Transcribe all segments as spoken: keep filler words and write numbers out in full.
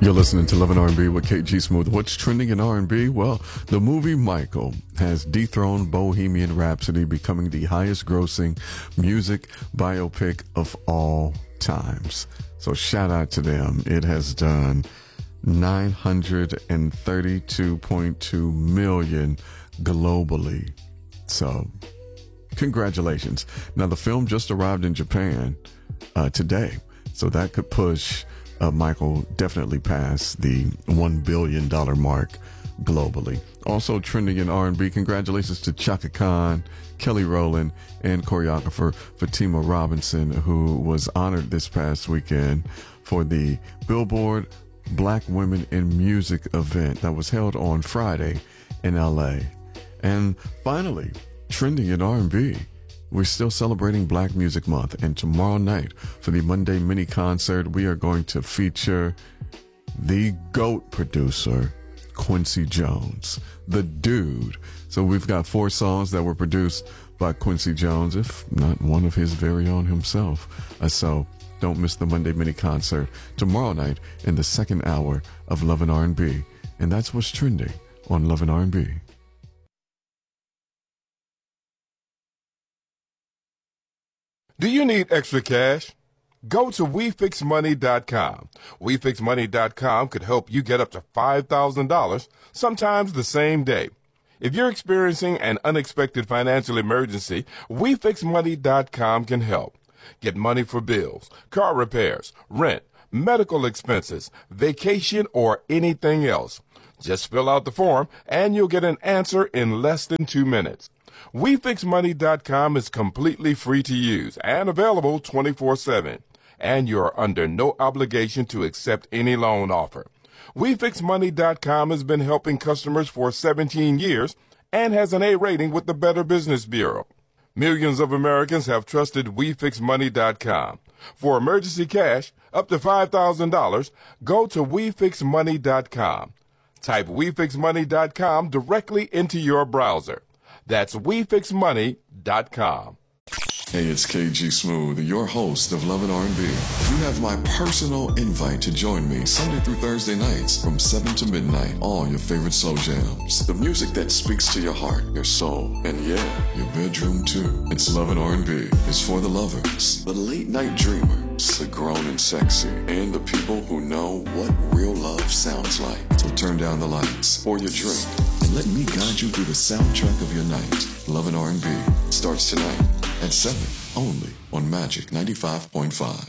You're listening to Love and R and B with K G Smooth. What's trending in R and B? Well, the movie Michael has dethroned Bohemian Rhapsody, becoming the highest grossing music biopic of all times. So shout out to them. It has done nine hundred thirty-two point two million globally. So congratulations. Now the film just arrived in Japan uh, today, so that could push Uh, Michael definitely passed the one billion dollars mark globally. Also trending in R and B, congratulations to Chaka Khan, Kelly Rowland, and choreographer Fatima Robinson, who was honored this past weekend for the Billboard Black Women in Music event that was held on Friday in L A. And finally, trending in R and B, we're still celebrating Black Music Month, and tomorrow night for the Monday mini concert, we are going to feature the GOAT producer, Quincy Jones, the dude. So we've got four songs that were produced by Quincy Jones, if not one of his very own himself. Uh, so don't miss the Monday mini concert tomorrow night in the second hour of Love and R and B. And that's what's trending on Love and R and B. Do you need extra cash? Go to we fix money dot com. we fix money dot com could help you get up to five thousand dollars, sometimes the same day. If you're experiencing an unexpected financial emergency, we fix money dot com can help. Get money for bills, car repairs, rent, medical expenses, vacation, or anything else. Just fill out the form and you'll get an answer in less than two minutes. we fix money dot com is completely free to use and available twenty-four seven, and you're under no obligation to accept any loan offer. we fix money dot com has been helping customers for seventeen years and has an A rating with the Better Business Bureau. Millions of Americans have trusted we fix money dot com. For emergency cash up to five thousand dollars, go to we fix money dot com. Type we fix money dot com directly into your browser. That's we fix money dot com. Hey, it's K G Smooth, your host of Love and R and B. You have my personal invite to join me Sunday through Thursday nights from seven to midnight on your favorite soul jams. The music that speaks to your heart, your soul, and yeah, your bedroom too. It's Love and R and B. It's for the lovers, the late night dreamers, the grown and sexy, and the people who know what real love sounds like. So turn down the lights, pour your drink, and let me guide you through the soundtrack of your night. Love and R and B starts tonight at seven, only on Magic ninety-five point five.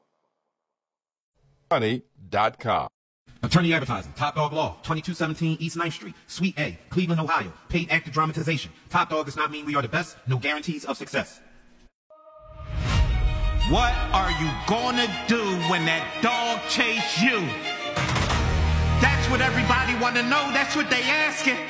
money dot com. Attorney Advertising, Top Dog Law, twenty-two seventeen East ninth Street, Suite A, Cleveland, Ohio. Paid actor dramatization. Top Dog does not mean we are the best. No guarantees of success. What are you gonna do when that dog chase you? That's what everybody wanna know. That's what they asking.